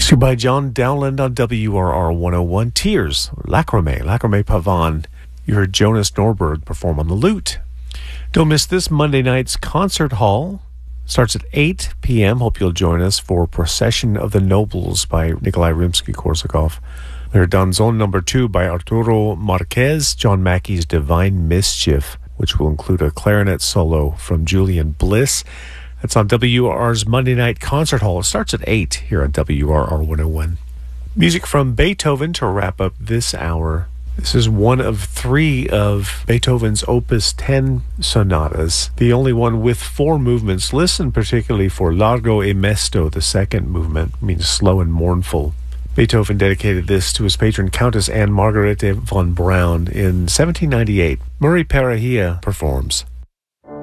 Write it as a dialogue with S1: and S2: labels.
S1: Music by John Dowland on WRR 101. Tears, Lacrimae Pavan. You heard Jonas Norberg perform on the lute. Don't miss this Monday night's concert hall. Starts at 8 p.m. Hope you'll join us for Procession of the Nobles by Nikolai Rimsky-Korsakov. We heard Danzón No. 2 by Arturo Marquez, John Mackey's Divine Mischief, which will include a clarinet solo from Julian Bliss. That's on WR's Monday Night Concert Hall. It starts at 8 here on WRR 101. Music from Beethoven to wrap up this hour. This is one of 3 of Beethoven's Opus 10 sonatas, the only one with 4 movements. Listen particularly for Largo e Mesto, the second movement, means slow and mournful. Beethoven dedicated this to his patron Countess Anne Margarete von Braun in 1798. Murray Perahia performs.